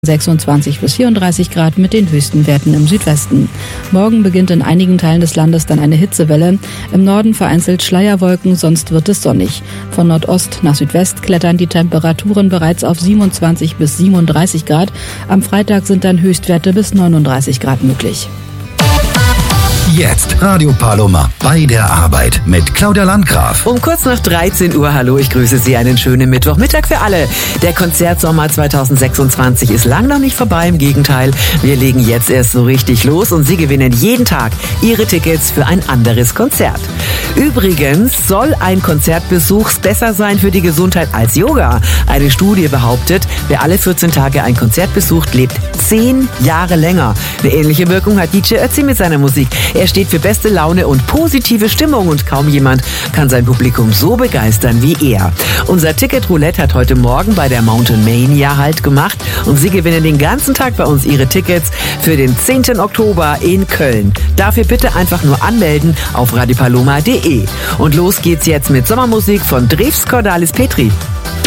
26 bis 34 Grad mit den höchsten Werten im Südwesten. Morgen beginnt in einigen Teilen des Landes dann eine Hitzewelle. Im Norden vereinzelt Schleierwolken, sonst wird es sonnig. Von Nordost nach Südwest klettern die Temperaturen bereits auf 27 bis 37 Grad. Am Freitag sind dann Höchstwerte bis 39 Grad möglich. Jetzt Radio Paloma bei der Arbeit mit Claudia Landgraf. Um kurz nach 13 Uhr, hallo, ich grüße Sie, einen schönen Mittwochmittag für alle. Der Konzertsommer 2026 ist lang noch nicht vorbei, im Gegenteil. Wir legen jetzt erst so richtig los und Sie gewinnen jeden Tag Ihre Tickets für ein anderes Konzert. Übrigens soll ein Konzertbesuch besser sein für die Gesundheit als Yoga. Eine Studie behauptet, wer alle 14 Tage ein Konzert besucht, lebt 10 Jahre länger. Eine ähnliche Wirkung hat DJ Ötzi mit seiner Musik. Er steht für beste Laune und positive Stimmung und kaum jemand kann sein Publikum so begeistern wie er. Unser Ticket-Roulette hat heute Morgen bei der Mountain Mania Halt gemacht und Sie gewinnen den ganzen Tag bei uns Ihre Tickets für den 10. Oktober in Köln. Dafür bitte einfach nur anmelden auf radiopaloma.de. Und los geht's jetzt mit Sommermusik von Drews Cordalis Petri.